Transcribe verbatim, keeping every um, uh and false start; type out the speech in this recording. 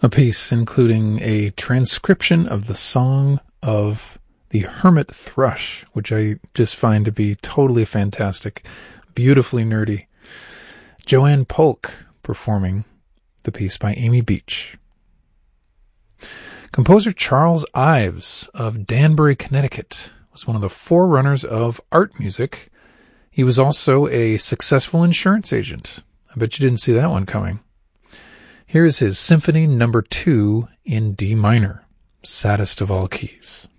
A piece including a transcription of the song of the Hermit Thrush, which I just find to be totally fantastic, beautifully nerdy. Joanne Polk performing the piece by Amy Beach. Composer Charles Ives of Danbury, Connecticut, was one of the forerunners of art music. He was also a successful insurance agent. I bet you didn't see that one coming. Here is his Symphony Number Two in D minor, saddest of all keys.